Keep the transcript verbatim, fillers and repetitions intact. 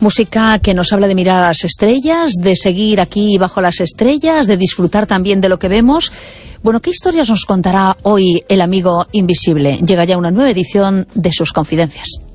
Música que nos habla de mirar a las estrellas, de seguir aquí bajo las estrellas, de disfrutar también de lo que vemos. Bueno, ¿qué historias nos contará hoy el amigo invisible? Llega ya una nueva edición de sus confidencias.